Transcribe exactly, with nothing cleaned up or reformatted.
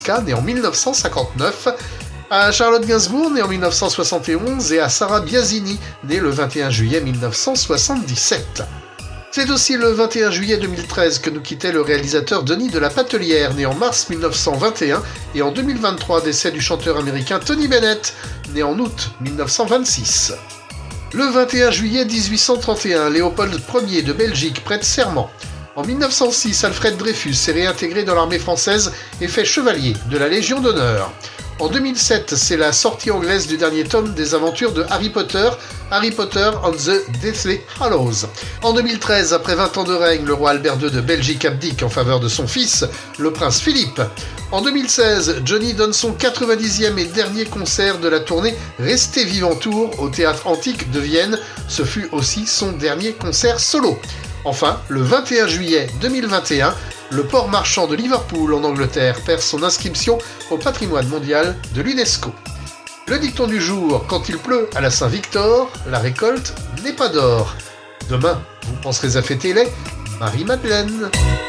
né en mille neuf cent cinquante-neuf, à Charlotte Gainsbourg, née en mille neuf cent soixante et onze, et à Sarah Biasini, née le vingt et un juillet mille neuf cent soixante-dix-sept. C'est aussi le vingt et un juillet deux mille treize que nous quittait le réalisateur Denis de la Patelière, né en mars mille neuf cent vingt et un, et en deux mille vingt-trois, décès du chanteur américain Tony Bennett, né en août mille neuf cent vingt-six. Le vingt et un juillet dix-huit cent trente et un, Léopold Ier de Belgique prête serment. En mille neuf cent six, Alfred Dreyfus s'est réintégré dans l'armée française et fait chevalier de la Légion d'honneur. En deux mille sept, c'est la sortie anglaise du dernier tome des aventures de Harry Potter, Harry Potter and the Deathly Hallows. En deux mille treize, après vingt ans de règne, le roi Albert deux de Belgique abdique en faveur de son fils, le prince Philippe. En deux mille seize, Johnny donne son quatre-vingt-dixième et dernier concert de la tournée Restez vivant Tour au Théâtre Antique de Vienne. Ce fut aussi son dernier concert solo. Enfin, le vingt et un juillet deux mille vingt et un, le port marchand de Liverpool en Angleterre perd son inscription au patrimoine mondial de l'UNESCO. Le dicton du jour: quand il pleut à la Saint-Victor, la récolte n'est pas d'or. Demain, vous penserez à fêter les Marie-Madeleine.